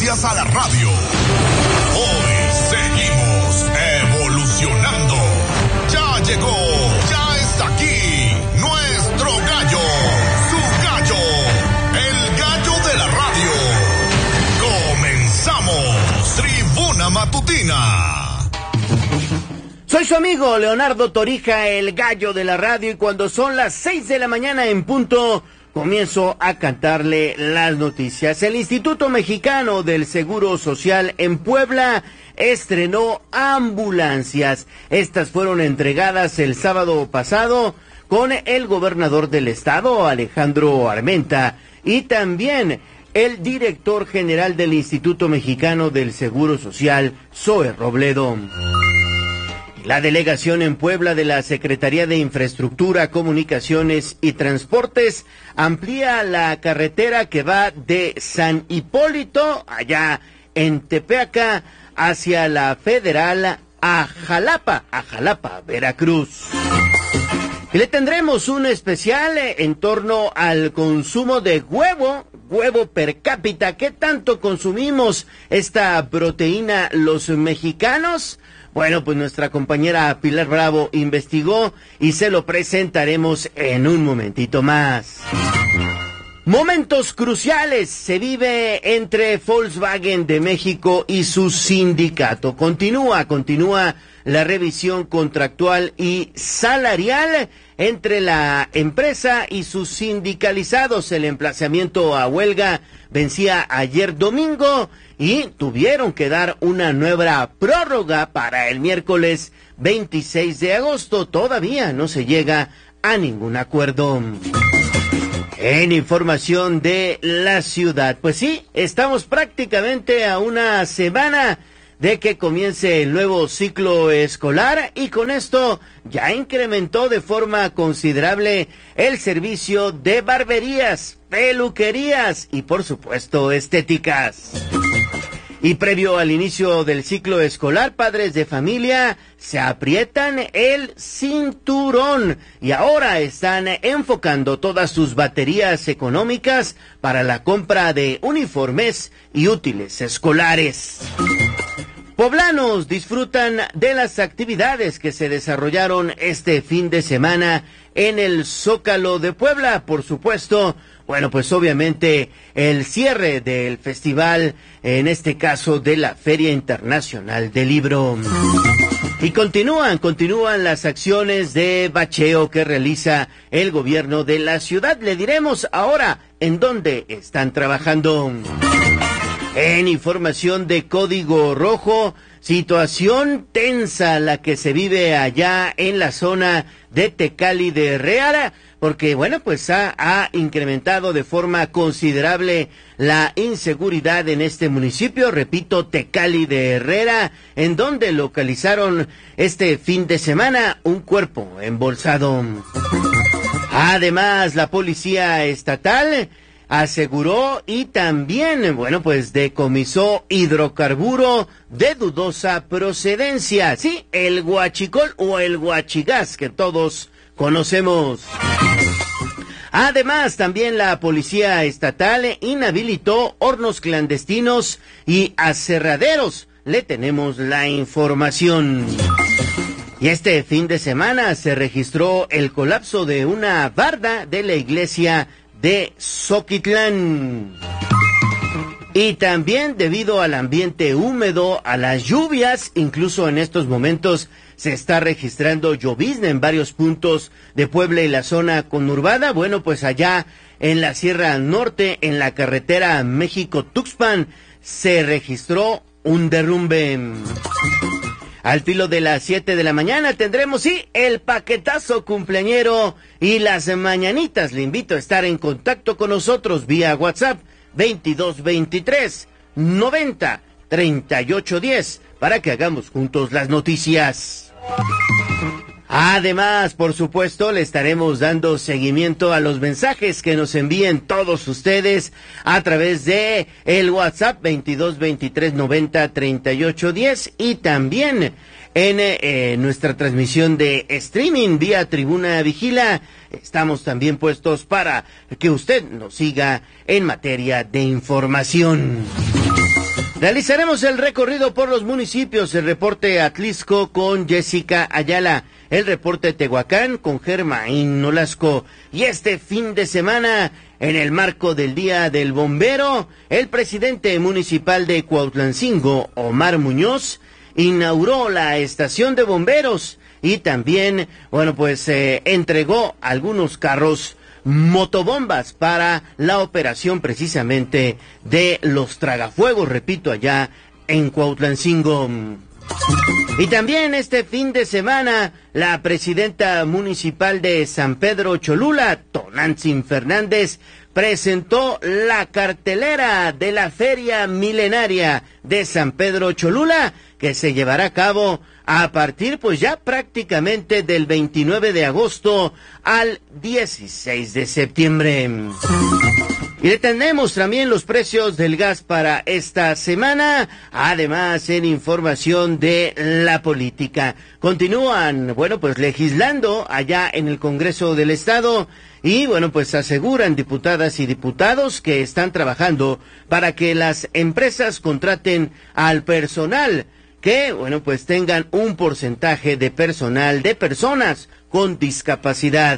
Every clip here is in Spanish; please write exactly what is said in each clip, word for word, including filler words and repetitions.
gracias a la radio. Hoy seguimos evolucionando. Ya llegó, ya está aquí, nuestro gallo, su gallo, el gallo de la radio. Comenzamos, Tribuna Matutina. Soy su amigo Leonardo Torija, el gallo de la radio, y cuando son las seis de la mañana en punto, comienzo a cantarle las noticias. El Instituto Mexicano del Seguro Social en Puebla estrenó ambulancias. Estas fueron entregadas el sábado pasado con el gobernador del estado, Alejandro Armenta, y también el director general del Instituto Mexicano del Seguro Social, Zoe Robledo. La delegación en Puebla de la Secretaría de Infraestructura, Comunicaciones y Transportes amplía la carretera que va de San Hipólito, allá en Tepeaca, hacia la Federal a Jalapa, a Jalapa, Veracruz. Y le tendremos un especial en torno al consumo de huevo, huevo per cápita. ¿Qué tanto consumimos esta proteína los mexicanos? Bueno, pues nuestra compañera Pilar Bravo investigó y se lo presentaremos en un momentito más. Momentos cruciales se vive entre Volkswagen de México y su sindicato. Continúa, continúa la revisión contractual y salarial entre la empresa y sus sindicalizados. El emplazamiento a huelga vencía ayer domingo y tuvieron que dar una nueva prórroga para el miércoles veintiséis de agosto. Todavía no se llega a ningún acuerdo. En información de la ciudad, pues sí, estamos prácticamente a una semana de que comience el nuevo ciclo escolar y con esto ya incrementó de forma considerable el servicio de barberías, peluquerías y por supuesto estéticas. Y previo al inicio del ciclo escolar, padres de familia se aprietan el cinturón y ahora están enfocando todas sus baterías económicas para la compra de uniformes y útiles escolares. Poblanos disfrutan de las actividades que se desarrollaron este fin de semana en el Zócalo de Puebla, por supuesto. Bueno, pues obviamente el cierre del festival, en este caso de la Feria Internacional del Libro. Y continúan, continúan las acciones de bacheo que realiza el gobierno de la ciudad. Le diremos ahora en dónde están trabajando. En información de Código Rojo, situación tensa la que se vive allá en la zona de Tecali de Herrera, porque bueno, pues ha, ha incrementado de forma considerable la inseguridad en este municipio, repito, Tecali de Herrera, en donde localizaron este fin de semana un cuerpo embolsado. Además, la policía estatal aseguró y también, bueno, pues decomisó hidrocarburo de dudosa procedencia. Sí, el huachicol o el huachigás que todos conocemos. Además, también la policía estatal inhabilitó hornos clandestinos y aserraderos. Le tenemos la información. Y este fin de semana se registró el colapso de una barda de la iglesia de Xochitlán. Y también debido al ambiente húmedo, a las lluvias, incluso en estos momentos se está registrando llovizna en varios puntos de Puebla y la zona conurbada. Bueno, pues allá en la Sierra Norte, en la carretera México-Tuxpan, se registró un derrumbe. Al filo de las siete de la mañana tendremos, sí, el paquetazo cumpleañero y las mañanitas. Le invito a estar en contacto con nosotros vía WhatsApp veintidós veintitrés noventa treinta y ocho diez para que hagamos juntos las noticias. Además, por supuesto, le estaremos dando seguimiento a los mensajes que nos envíen todos ustedes a través de el WhatsApp veintidós veintitrés noventa treinta y ocho diez y también en eh, nuestra transmisión de streaming vía Tribuna Vigila. Estamos también puestos para que usted nos siga en materia de información. Realizaremos el recorrido por los municipios, el reporte Atlisco con Jessica Ayala, el reporte Tehuacán con Germaín Nolasco. Y este fin de semana, en el marco del Día del Bombero, el presidente municipal de Cuautlancingo, Omar Muñoz, inauguró la estación de bomberos y también, bueno, pues eh, entregó algunos carros motobombas para la operación precisamente de los tragafuegos, repito, allá en Cuautlancingo. Y también este fin de semana, la presidenta municipal de San Pedro Cholula, Tonantzin Fernández, presentó la cartelera de la Feria Milenaria de San Pedro Cholula, que se llevará a cabo a partir, pues ya prácticamente del veintinueve de agosto al dieciséis de septiembre. Y le tenemos también los precios del gas para esta semana, además en información de la política. Continúan, bueno, pues legislando allá en el Congreso del Estado y, bueno, pues aseguran diputadas y diputados que están trabajando para que las empresas contraten al personal que, bueno, pues tengan un porcentaje de personal de personas con discapacidad.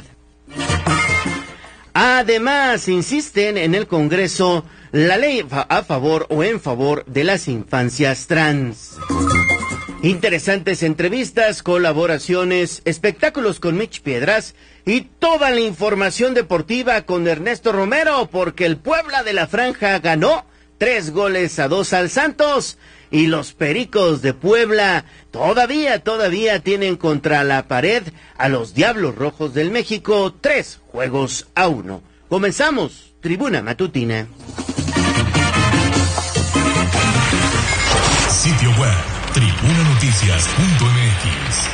Además, insisten en el Congreso la ley a favor o en favor de las infancias trans. Interesantes entrevistas, colaboraciones, espectáculos con Mitch Piedras y toda la información deportiva con Ernesto Romero, porque el Puebla de la Franja ganó tres goles a dos al Santos. Y los Pericos de Puebla todavía, todavía tienen contra la pared a los Diablos Rojos del México, tres juegos a uno. Comenzamos, Tribuna Matutina. Sitio web, tribuna noticias punto m x.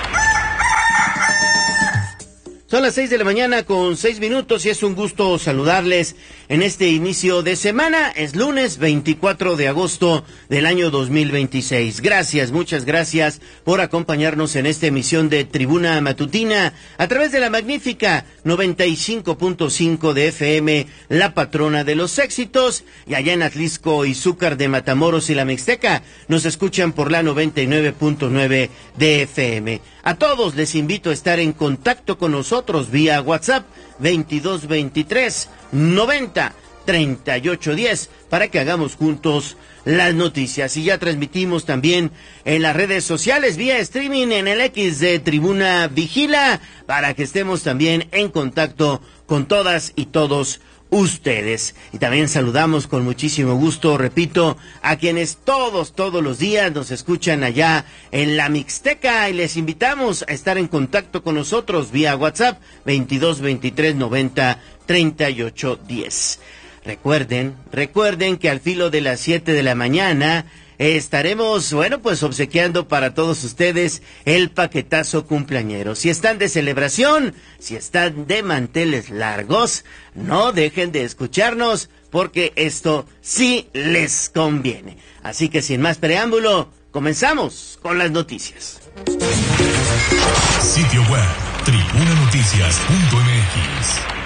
Son las seis de la mañana con seis minutos y es un gusto saludarles en este inicio de semana. Es lunes veinticuatro de agosto del año dos mil veintiséis. Gracias, muchas gracias por acompañarnos en esta emisión de Tribuna Matutina a través de la magnífica noventa y cinco punto cinco de F M, la patrona de los éxitos. Y allá en Atlisco, Izúcar de Matamoros y la Mixteca nos escuchan por la noventa y nueve punto nueve de F M. A todos les invito a estar en contacto con nosotros vía WhatsApp veintidós veintitrés noventa treinta y ocho diez para que hagamos juntos las noticias. Y ya transmitimos también en las redes sociales vía streaming en el X de Tribuna Vigila para que estemos también en contacto con todas y todos ustedes. Y también saludamos con muchísimo gusto, repito, a quienes todos, todos los días nos escuchan allá en la Mixteca y les invitamos a estar en contacto con nosotros vía WhatsApp veintidós veintitrés noventa treinta y ocho diez. Recuerden, recuerden que al filo de las siete de la mañana estaremos, bueno, pues obsequiando para todos ustedes el paquetazo cumpleañero. Si están de celebración, si están de manteles largos, no dejen de escucharnos porque esto sí les conviene. Así que sin más preámbulo, comenzamos con las noticias. Sitio web, tribuna noticias punto m x.